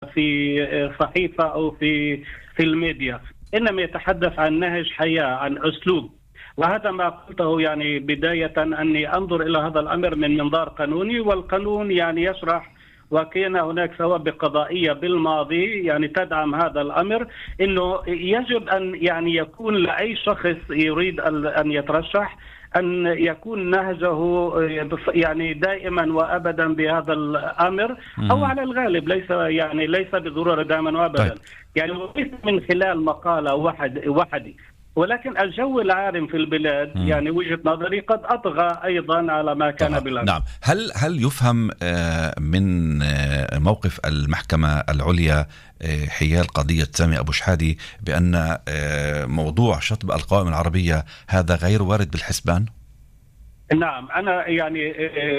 في صحيفة أو في الميديا، إنما يتحدث عن نهج حياة، عن أسلوب. وهذا ما قلته يعني بداية، أني أنظر إلى هذا الأمر من منظار قانوني، والقانون يعني يشرح، وكان هناك سوابق قضائية بالماضي يعني تدعم هذا الأمر، إنه يجب أن يعني يكون لأي شخص يريد أن يترشح أن يكون نهجه يعني دائما وأبدا بهذا الأمر، أو على الغالب ليس بالضرورة دائما وأبدا. يعني ليس من خلال مقالة وحدي، ولكن الجو العارم في البلاد يعني وجهة نظري قد أطغى أيضا على ما كان بالأمس. نعم. هل يفهم من موقف المحكمة العليا حيال قضية سامي أبو شحادة بأن موضوع شطب القوائم العربية هذا غير وارد بالحسبان؟ نعم، أنا يعني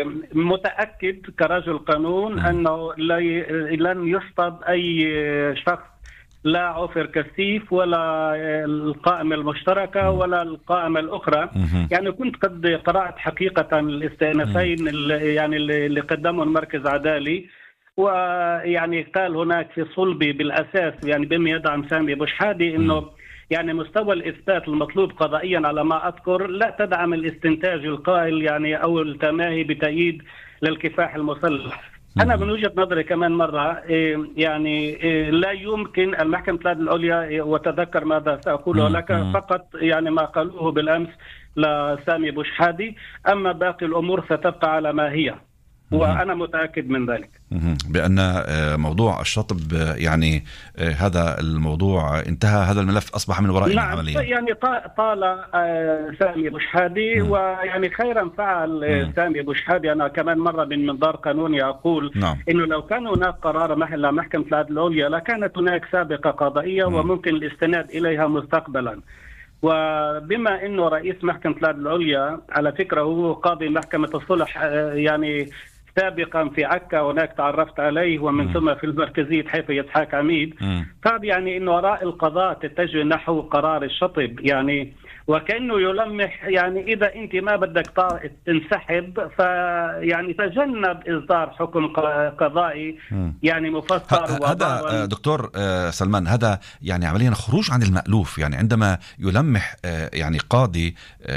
متأكد كرجل قانون أنه لن يشطب أي شخص، لا عوفر كثيف ولا القائمة المشتركة ولا القائمة الأخرى. يعني كنت قد قرأت حقيقة الاستئنافين يعني اللي قدموا المركز عدالي، ويعني قال هناك في صلبي بالأساس يعني بما يدعم سامي أبو شحادة إنه يعني مستوى الإثبات المطلوب قضائيا على ما أذكر لا تدعم الاستنتاج القائل يعني أو التماهي بتأييد للكفاح المسلح. أنا من وجهة نظري كمان مرة يعني لا يمكن المحكمة العليا، وتذكر ماذا سأقوله لك، فقط يعني ما قالوه بالأمس لسامي أبو شحادة، أما باقي الأمور ستبقى على ما هي، وأنا متأكد من ذلك بأن موضوع الشطب يعني هذا الموضوع انتهى، هذا الملف أصبح من ورائنا عمليا. يعني طال سامي أبو شحادة، ويعني خيرا فعل سامي أبو شحادة. أنا كمان مرة من منظار قانوني أقول إنه لو كان هناك قرار محكمة العدل العليا لكانت هناك سابقة قضائية وممكن الاستناد إليها مستقبلا. وبما إنه رئيس محكمة العدل العليا على فكرة هو قاضي محكمة الصلح يعني سابقا في عكا، هناك تعرفت عليه، ومن ثم في المركزية حيث إسحاق عميد. طب يعني إنه آراء القضاء تتجه نحو قرار الشطب، يعني وكأنه يلمح يعني إذا أنت ما بدك تنسحب فيعني تجنب إصدار حكم قضائي يعني مفسر. هذا دكتور سلمان هذا يعني عمليا خروج عن المألوف، يعني عندما يلمح يعني قاضي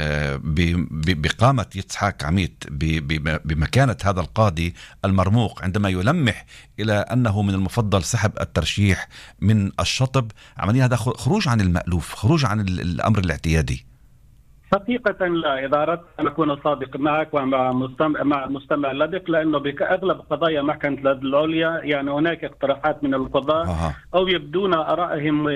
بقامة إسحاق عميد بمكانة هذا القاضي المرموق، عندما يلمح إلى أنه من المفضل سحب الترشيح من الشطب، عمليا هذا خروج عن المألوف، خروج عن الأمر الاعتيادي. حقيقة لا، إذا أردت أن أكون صادق معك ومع مستمع لديك، لأنه بأغلب قضايا محكمة العدل العليا يعني هناك اقتراحات من القضاء أو يبدون آرائهم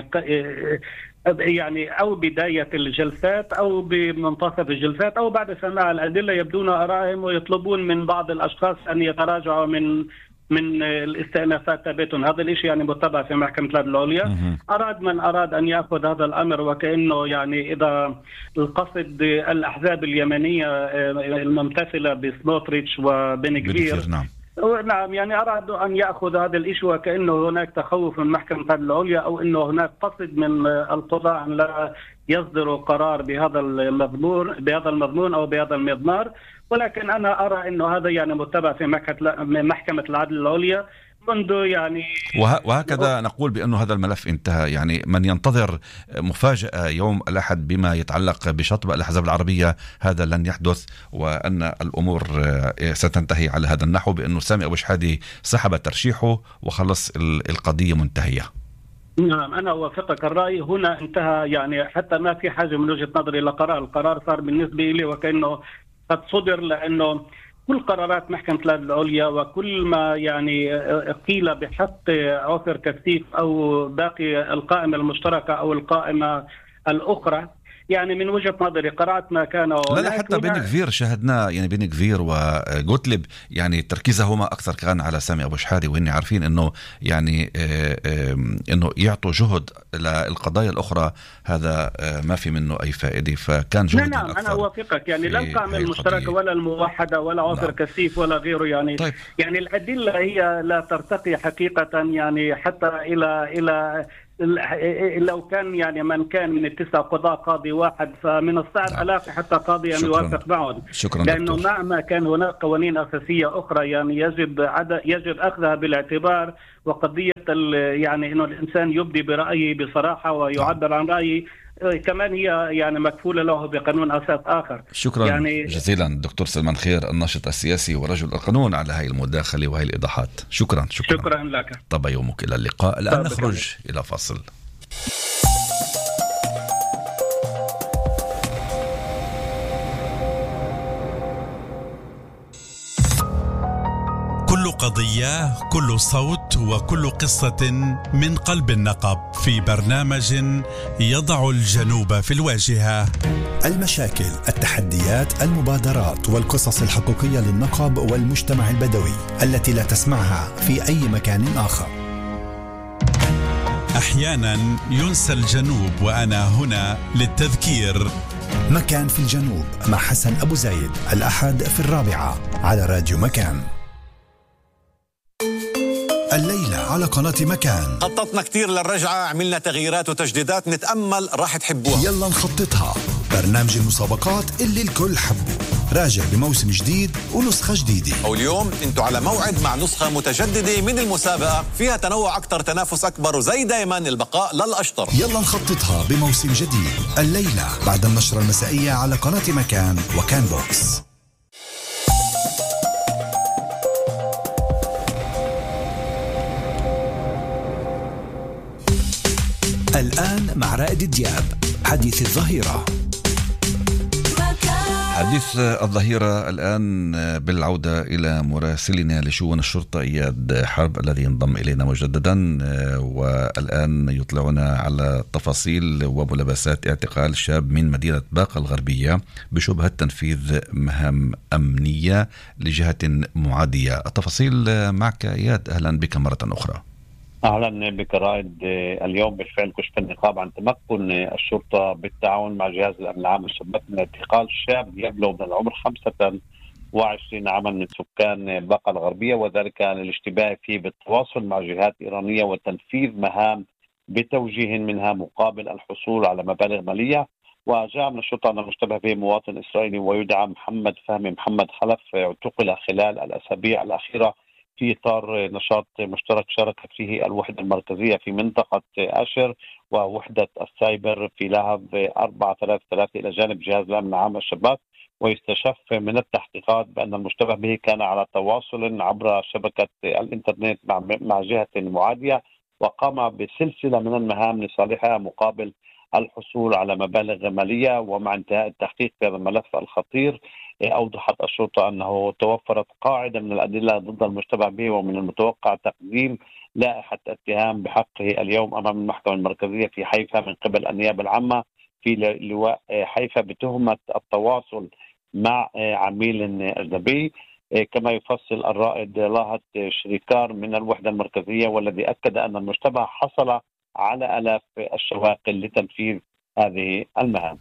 يعني أو بداية الجلسات أو بمنتصف الجلسات أو بعد سماع الأدلة يبدون آرائهم ويطلبون من بعض الأشخاص أن يتراجعوا من الاستئنافات تبعتهم. هذا الشيء يعني متبع في محكمة العدل العليا. أراد من أراد أن يأخذ هذا الأمر وكأنه يعني إذا القصد الأحزاب اليمنية الممتثلة بسموتريتش وبن غفير نعم يعني أرادوا أن يأخذ هذا الإشي وكأنه هناك تخوف من محكمة العدل العليا أو أنه هناك قصد من القضاء أن لا يصدروا قرار بهذا المضمون أو بهذا المضمار. ولكن أنا أرى أنه هذا يعني متبع في محكمة العدل العليا منذ يعني وهكذا نقول بأنه هذا الملف انتهى. يعني من ينتظر مفاجأة يوم الأحد بما يتعلق بشطب الأحزاب العربية هذا لن يحدث، وأن الأمور ستنتهي على هذا النحو بأنه سامي أبو شحادة سحب ترشيحه وخلص القضية منتهية. نعم أنا أوافقك الرأي، هنا انتهى يعني حتى ما في حاجة من وجهة نظري القرار صار بالنسبة لي وكأنه قد صدر، لأنه كل قرارات محكمة العدل العليا وكل ما يعني قيل بحق عوفر كثيف أو باقي القائمة المشتركة أو القائمة الأخرى يعني من وجهة نظري قرأت ما كان. لا حتى بن غفير شاهدنا يعني بن غفير وغوتلب يعني تركيزهما أكثر كان على سامي أبو شحادة، وإني عارفين إنه يعني إنه يعطوا جهد للقضايا الأخرى هذا ما في منه أي فائدة، فكان جهد نعم أنا أوافقك يعني لا القائمة المشتركة ولا الموحدة ولا عوفر كثيف ولا غيره يعني طيب. يعني الأدلة هي لا ترتقي حقيقة يعني حتى إلى لو كان يعني من كان من التسع قضاء قاضي واحد فمن الصعب ألاقي حتى قاضي أن يوافق معهم، لأنه مهما كان هناك قوانين أساسية أخرى يعني يجب أخذها بالاعتبار. وقضية يعني إنه الإنسان يبدي برأيه بصراحة ويعبر عن رأيه كمان هي يعني مكفولة له بقانون أساس آخر. شكرا يعني جزيلا دكتور سلمان خير، الناشط السياسي ورجل القانون، على هاي المداخلة وهي الإيضاحات. شكرا لك. طب يومك. إلى اللقاء. الآن نخرج إلى فاصل. كل قضية، كل صوت، وكل قصة من قلب النقب، في برنامج يضع الجنوب في الواجهة. المشاكل، التحديات، المبادرات والقصص الحقيقية للنقب والمجتمع البدوي التي لا تسمعها في أي مكان آخر. أحيانا ينسى الجنوب، وأنا هنا للتذكير. مكان في الجنوب مع حسن أبو زايد، الأحد في 4 على راديو مكان. الليلة على قناة مكان خططنا كتير للرجعة، عملنا تغييرات وتجديدات، نتأمل راح تحبوها. يلا نخططها. برنامج المسابقات اللي الكل حبه، راجع بموسم جديد ونسخة جديدة. واليوم انتوا على موعد مع نسخة متجددة من المسابقة، فيها تنوع أكتر، تنافس أكبر، وزي دايما البقاء للأشطر. يلا نخططها بموسم جديد الليلة بعد النشرة المسائية على قناة مكان وكان بوكس. الآن مع رائد دياب، حديث الظهيرة. حديث الظهيرة الآن بالعودة إلى مراسلنا لشؤون الشرطة إياد حرب الذي انضم إلينا مجددا، والآن يطلعنا على تفاصيل وملابسات اعتقال شاب من مدينة باقة الغربية بشبهة تنفيذ مهام أمنية لجهة معادية. التفاصيل معك إياد، أهلا بك مرة أخرى. أهلا بك رائد. اليوم بالفعل كشف النقاب عن تمكن الشرطة بالتعاون مع جهاز الأمن العام الشباب من اعتقال شاب يبلغ من العمر 25 عاما من سكان باقة الغربية، وذلك للاشتباه فيه بالتواصل مع جهات إيرانية وتنفيذ مهام بتوجيه منها مقابل الحصول على مبالغ مالية. وجاء من الشرطة أن المشتبه به مواطن إسرائيلي ويدعى محمد فهمي محمد خلف، اعتقل خلال الأسابيع الأخيرة في إطار نشاط مشترك شاركت فيه الوحدة المركزية في منطقة أشر ووحدة السايبر في لهب 433 إلى جانب جهاز الأمن العام الشباب. ويستشف من التحقيقات بأن المشتبه به كان على تواصل عبر شبكة الإنترنت مع جهة معادية، وقام بسلسلة من المهام لصالحها مقابل الحصول على مبالغ مالية. ومع انتهاء التحقيق في هذا الملف الخطير، أوضحت الشرطة أنه توفرت قاعدة من الأدلة ضد المشتبه به، ومن المتوقع تقديم لائحة اتهام بحقه اليوم أمام المحكمة المركزية في حيفا من قبل النيابة العامة في لواء حيفا بتهمة التواصل مع عميل أجنبي. كما يفصل الرائد لاهت شريكار من الوحدة المركزية، والذي أكد أن المشتبه حصل على آلاف الشواغل לתנפיב هذه المهام.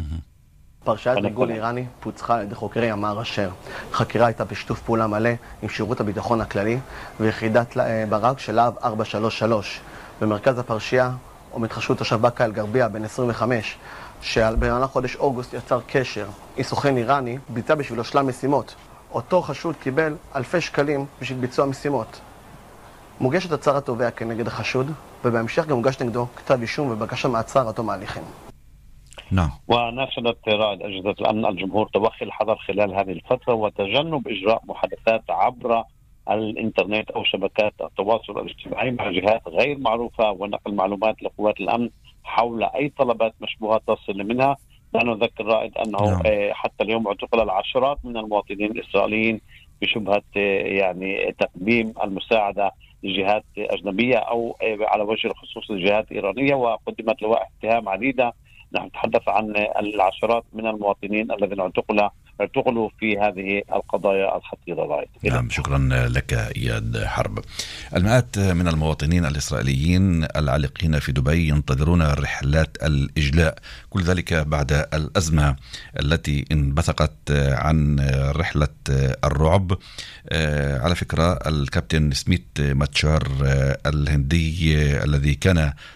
פרשיית ריגול איראני פוצחה על ידי חוקרי ימ"ר אשר. חקירה הייתה בשיתוף פעולה מלא עם שירות הביטחון הכללי ויחידת ברק של להב 433. במרכז הפרשייה עומד חשוד תושב באקה אל-גרבייה בן 25, שבמהלך חודש אוגוסט יצר קשר עם סוכן איראני, ביצע בשבילו שלל משימות. אותו חשוד קיבל אלפי שקלים בשביל ביצוע משימות. מוגשת הצהרת תובע כנגד החשוד, ובהמשך גם מוגש נגדו כתב אישום ובקשה מעצר עד תום ההליכים. نعم. وناشدت رائد أجهزة الأمن الجمهور توخي الحذر خلال هذه الفترة وتجنب إجراء محادثات عبر الإنترنت أو شبكات التواصل الاجتماعي مع جهات غير معروفة، ونقل معلومات لقوات الأمن حول أي طلبات مشبوهة تصل منها. نذكر رائد أنه حتى اليوم اعتقل العشرات من المواطنين الإسرائيليين بشبهة يعني تقديم المساعدة لجهات أجنبية أو على وجه الخصوص لجهات إيرانية، وقدمت لوائح اتهام عديدة. نحن نتحدث عن العشرات من المواطنين الذين اعتقلوا في هذه القضايا الخطيرة. نعم، شكرا لك إياد حرب. المئات من المواطنين الإسرائيليين العالقين في دبي ينتظرون رحلات الإجلاء، كل ذلك بعد الأزمة التي انبثقت عن رحلة الرعب. على فكرة الكابتن سميت ماتشار الهندي الذي كان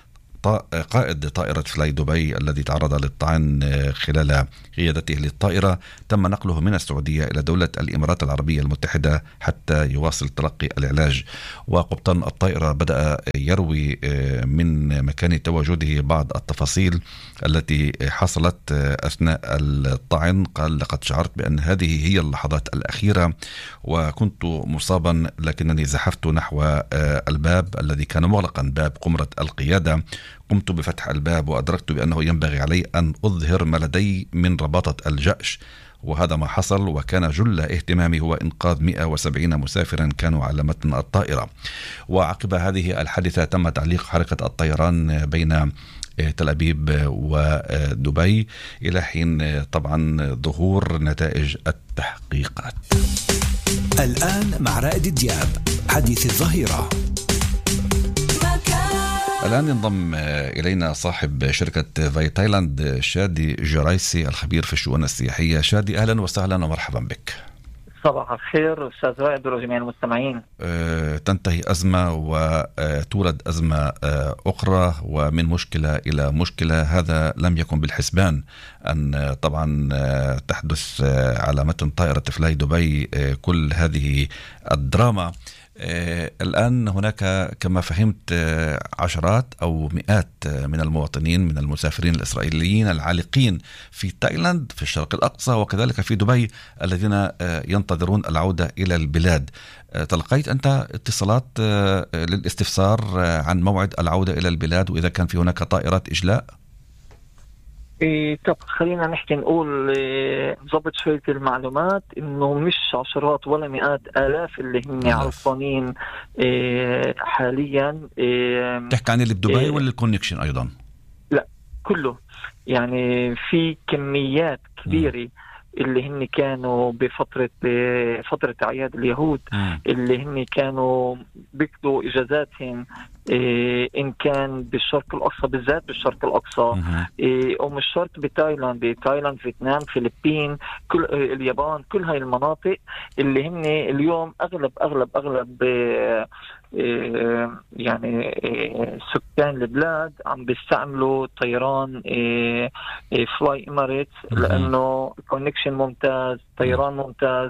قائد طائرة فلاي دبي الذي تعرض للطعن خلال قيادته للطائرة تم نقله من السعودية إلى دولة الإمارات العربية المتحدة حتى يواصل تلقي العلاج. وقبطان الطائرة بدأ يروي من مكان تواجده بعض التفاصيل التي حصلت أثناء الطعن. قال: لقد شعرت بأن هذه هي اللحظات الأخيرة وكنت مصابا، لكنني زحفت نحو الباب الذي كان مغلقا، باب قمرة القيادة. قمت بفتح الباب وأدركت بأنه ينبغي علي أن أظهر ما لدي من رباطة الجأش، وهذا ما حصل. وكان جل اهتمامي هو إنقاذ 170 مسافرا كانوا على متن الطائرة. وعقب هذه الحادثة تم تعليق حركة الطيران بين تل أبيب ودبي إلى حين طبعا ظهور نتائج التحقيقات. الآن مع رائد دياب حديث الظهيرة. الآن ينضم إلينا صاحب شركة في تايلاند شادي جرايسي الخبير في الشؤون السياحية. شادي، أهلا وسهلا ومرحبا بك. صباح الخير أستاذ رائد وجميع المستمعين. تنتهي أزمة وتولد أزمة أخرى، ومن مشكلة إلى مشكلة. هذا لم يكن بالحسبان أن طبعا تحدث على متن طائرة فلاي دبي كل هذه الدراما. الآن هناك كما فهمت عشرات أو مئات من المواطنين من المسافرين الإسرائيليين العالقين في تايلاند في الشرق الأقصى وكذلك في دبي الذين ينتظرون العودة إلى البلاد. تلقيت أنت اتصالات للاستفسار عن موعد العودة إلى البلاد وإذا كان في هناك طائرات إجلاء؟ طب خلينا نقول نضبط شوية المعلومات إنه مش عشرات ولا مئات آلاف اللي هم عرفانين حاليا. تحكي عن اللي بدبي ولا الكونكشن أيضا؟ لا، كله. يعني في كميات كبيرة اللي هن كانوا بفترة أعياد اليهود اللي هن كانوا بيقضوا إجازاتهم إن كان بالشرق الأقصى، بالذات بالشرق الأقصى، أو مش شرط بتايلاند، فيتنام، فلبين، كل اليابان، كل هاي المناطق اللي هن اليوم أغلب يعني سكان البلاد عم بيستعملوا طيران فلاي إماريتس لأنه كونكشن ممتاز، طيران ممتاز.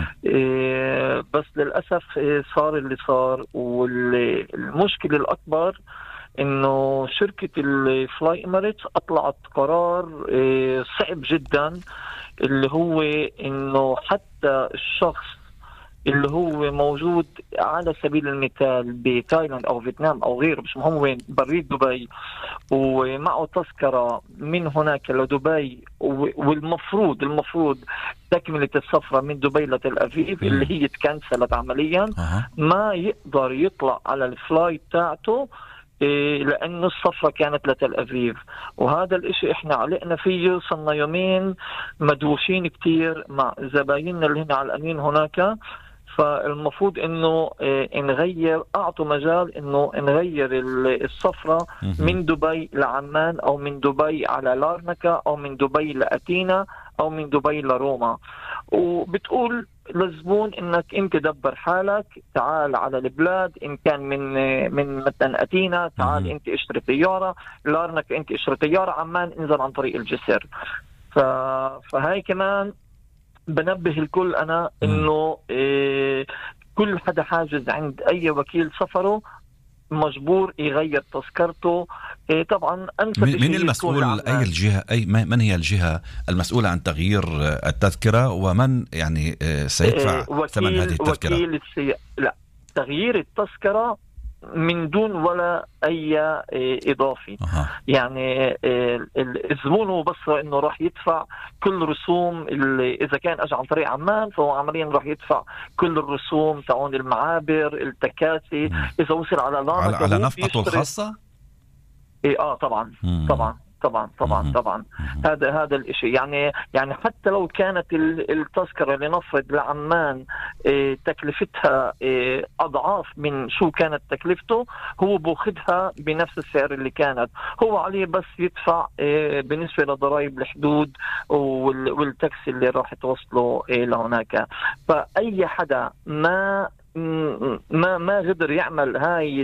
بس للأسف صار اللي صار. والمشكلة الأكبر إنه شركة الفلاي إماريتس أطلعت قرار صعب جدا، اللي هو إنه حتى الشخص اللي هو موجود على سبيل المثال بتايلاند أو فيتنام أو غيره، مش مهم وين، بريد دبي، ومعه تذكرة من هناك لدبي، والمفروض تكملة السفرة من دبي لتل أبيب اللي هي تكنسلت عمليا، ما يقدر يطلع على الفلاي تاعته لأنه السفرة كانت لتل أبيب. وهذا الاشي احنا علقنا فيه، صلنا يومين مدوشين كتير مع زبايننا اللي هنا علقانين هناك. فالمفروض انه نغير، اعطوا مجال انه نغير السفرة من دبي لعمان، او من دبي على لارنكا، او من دبي لأتينا، او من دبي لروما. وبتقول للزبون انك انت دبر حالك، تعال على البلاد، ان كان من مثلا أتينا تعال انت اشتري طيارة، لارنكا انت اشتري طيارة، عمان انزل عن طريق الجسر. فهاي كمان بنبه الكل أنا إنه كل حدا حاجز عند أي وكيل سفره مجبور يغير تذكرته. طبعا من المسؤول؟ أي الجهة؟ من هي الجهة المسؤولة عن تغيير التذكرة، ومن يعني سيدفع ثمن هذه التذكرة؟ لا، تغيير التذكرة من دون ولا أي إضافي. يعني الزبون هو بس إنه راح يدفع كل رسوم، إذا كان أجى عن طريق عمان فهو عمليا راح يدفع كل الرسوم تاعون المعابر، التكاسي. إذا وصل على نفقته الخاصة؟ طبعا هذا الاشي. يعني حتى لو كانت التذكرة لنفرض لعمان تكلفتها اضعاف من شو كانت تكلفته، هو بوخدها بنفس السعر اللي كانت. هو عليه بس يدفع بالنسبة لضرائب الحدود والتاكسي اللي راح توصله لهناك. فأي حدا ما ما قدر يعمل هاي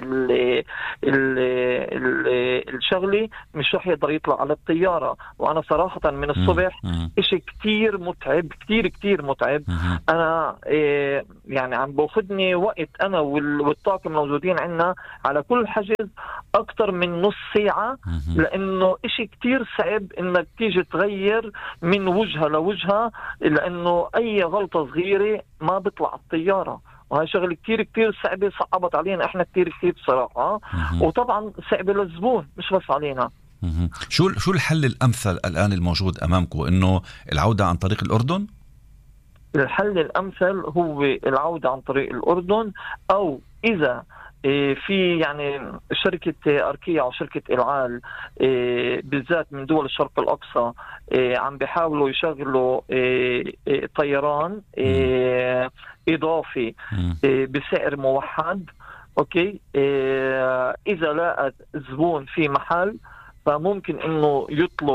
الشغلة مش رح يقدر يطلع على الطيارة. وأنا صراحة من الصبح إشي كتير متعب، كتير متعب. أنا يعني عم باخدني وقت أنا والطاقم موجودين عنا على كل حجز أكتر من نص ساعة، لأنه إشي كتير صعب إنك تيجي تغير من وجهة لوجهة، لأنه أي غلطة صغيرة ما بيطلع الطيارة. وهي شغل كتير صعبة، صعبت علينا احنا كتير صراحة. وطبعا صعبة للزبون مش بس علينا. شو الحل الأمثل الآن الموجود أمامكم؟ إنه العودة عن طريق الأردن؟ الحل الأمثل هو العودة عن طريق الأردن، أو إذا في يعني شركة أركيا أو شركة إلعال بالذات من دول الشرق الأقصى عم بيحاولوا يشغلوا طيران إضافي بسعر موحد. أوكي، إذا لقت زبون في محل فممكن إنه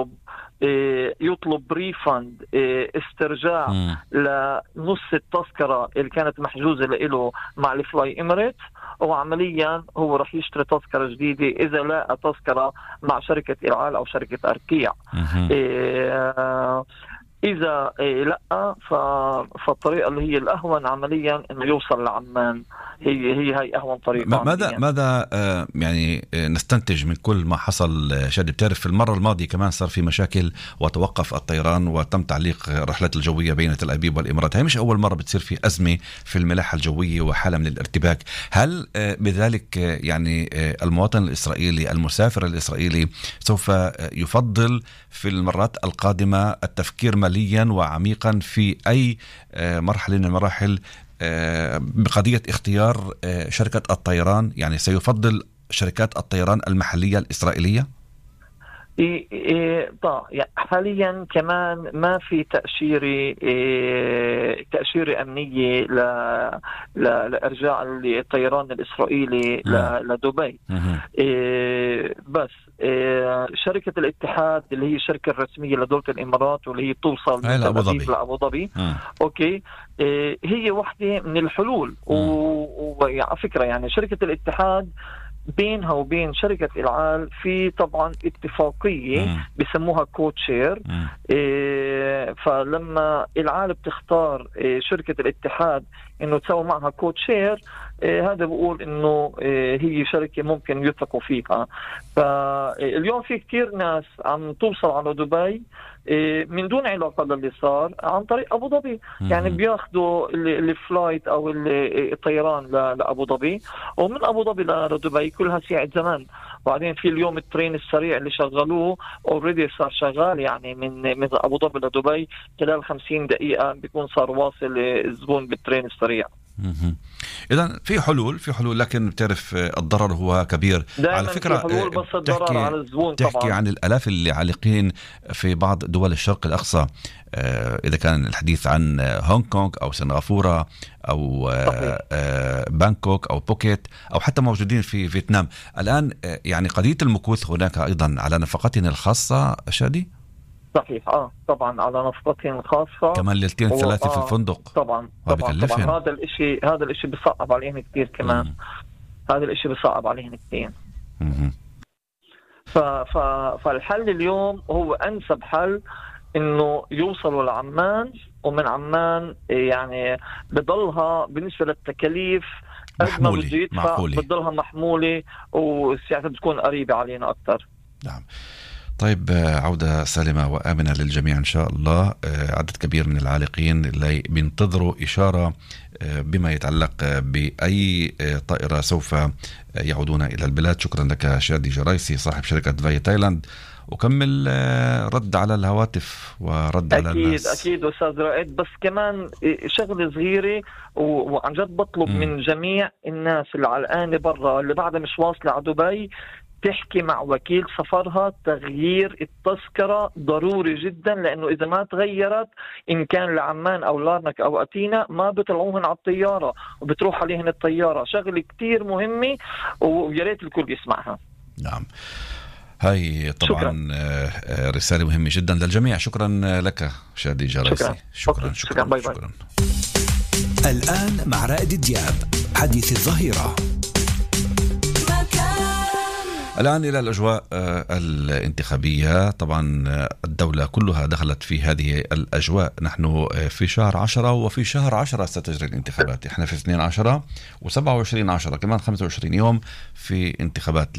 يطلب ريفند، استرجاع لنص التذكرة اللي كانت محجوزة له مع الفلاي إميريتس، وعمليا هو رح يشتري تذكرة جديدة إذا لقى تذكرة مع شركة إلعال أو شركة أركيا. إذا لا فالطريقة اللي هي الأهون عمليا إنه يوصل لعمان، هي أهون طريقة. ماذا يعني نستنتج من كل ما حصل؟ شادي، بتعرف في المرة الماضية كمان صار في مشاكل وتوقف الطيران وتم تعليق رحلات الجوية بين تل أبيب والإمارات. هي مش أول مرة بتصير في أزمة في الملاحة الجوية وحالة من الارتباك. هل بذلك يعني المواطن الإسرائيلي، المسافر الإسرائيلي سوف يفضل في المرات القادمة التفكير ماليا وعميقا في أي مرحلة من المراحل بقضية اختيار شركة الطيران؟ يعني سيفضل شركات الطيران المحلية الإسرائيلية؟ حاليا كمان ما في تأشيرة أمنية لإرجاع الطيران الإسرائيلي لدبي. بس شركة الاتحاد اللي هي الشركة الرسمية لدولة الإمارات واللي هي توصل لأبو ظبي، أوكي، هي واحدة من الحلول. وعلى فكرة يعني شركة الاتحاد بينها وبين شركة إلعال في طبعا اتفاقية بيسموها كود شير. فلما إلعال بتختار شركة الاتحاد إنه تسوي معها كود شير، هذا بقول إنه هي شركة ممكن يثقوا فيها. فاليوم في كتير ناس عم توصل على دبي من دون علاقة للي صار عن طريق أبو ظبي. يعني بياخدوا الفلايت أو الطيران لأبو ظبي، ومن أبو ظبي لدبي كلها ساعة زمان. وبعدين في اليوم الترين السريع اللي شغلوه اوريدي صار شغال، يعني من أبو ظبي لدبي خلال 50 دقيقة بيكون صار واصل الزبون بالترين السريع. إذن في حلول لكن بتعرف الضرر هو كبير على فكرة. في حلول بس الضرر على الزبون طبعا. تحكي عن الآلاف اللي عالقين في بعض دول الشرق الأقصى، إذا كان الحديث عن هونغ كونغ أو سنغافورة أو بانكوك أو بوكيت أو حتى موجودين في فيتنام الآن. يعني قضية المكوث هناك أيضا على نفقتهم الخاصة. شادي صحيح، طبعا على نفقتهم الخاصة، كمان ليلتين ثلاثة في الفندق. طبعا هذا الاشي بيصعب عليهم كتير كمان. هذا الاشي بيصعب عليهم كتير. فالحل اليوم هو انسب حل انه يوصلوا لعمان، ومن عمان يعني بضلها بالنسبة للتكاليف محمولة، بضلها محمولة وساعتها بتكون قريبة علينا أكتر. نعم. طيب، عودة سالمة وآمنة للجميع إن شاء الله. عدد كبير من العالقين اللي بينتظروا إشارة بما يتعلق بأي طائرة سوف يعودون إلى البلاد. شكرا لك شادي جرايسي صاحب شركة فاي تايلاند، وكمل رد على الهواتف ورد على الناس. أكيد أستاذ رائد. بس كمان شغلة صغيرة وعن جد بطلب من جميع الناس اللي علقانة برا اللي بعدها مش واصلة على دبي تحكي مع وكيل سفرها. تغيير التذكرة ضروري جدا، لأنه إذا ما تغيرت إن كان لعمان أو لارنك أو أتينا ما بتطلعوهن على الطيارة وبتروح عليهن الطيارة. شغلة كتير مهمة وياريت الكل يسمعها. نعم، هاي طبعا رسالة مهمة جدا للجميع. شكرا لك شادي جرايسي. شكرا. باي باي. الآن مع رائد دياب حديث الظهيرة. الآن إلى الأجواء الانتخابية. طبعا الدولة كلها دخلت في هذه الأجواء. نحن في شهر 10 وفي شهر 10 ستجري الانتخابات. احنا في 2/10 و27/10 كمان 25 يوم في انتخابات